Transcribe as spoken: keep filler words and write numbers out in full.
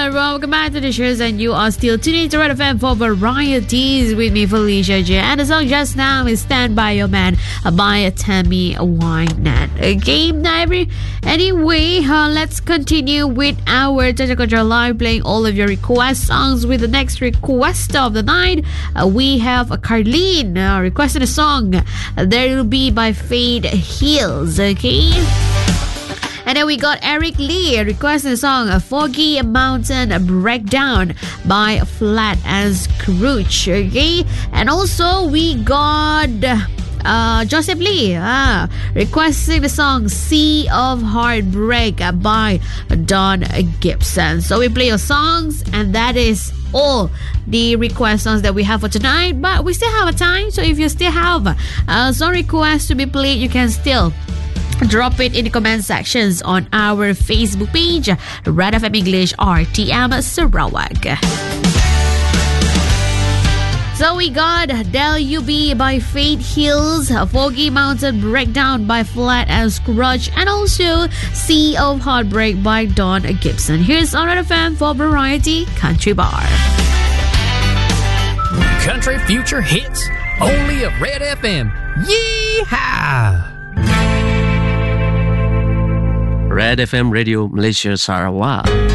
right, welcome back to the shows, and you are still tuning to Red F M for Varieties with me, Felicia J. And the song just now is Stand By Your Man by Tammy Wynette. Okay, now every, anyway, uh, let's continue with our Jaja Control Live, playing all of your request songs with the next request of the night. Uh, we have a Carlene uh, requesting a song, uh, There Will Be by Fade Hills, okay? And then we got Eric Lee requesting the song A Foggy Mountain Breakdown by Flat as Crouch. Okay. And also we got uh, Joseph Lee uh, requesting the song Sea of Heartbreak by Don Gibson. So we play your songs, and that is all the request songs that we have for tonight. But we still have a time, so if you still have uh, some requests to be played, you can still drop it in the comment sections on our Facebook page, Red F M English R T M Sarawak. So we got Del U B by Fade Hills, Foggy Mountain Breakdown by Flat as Crutch, and also Sea of Heartbreak by Don Gibson. Here's on Red F M for Variety Country Bar. Country Future Hits, only at Red F M. Yeehaw! Red F M Radio Malaysia Sarawak.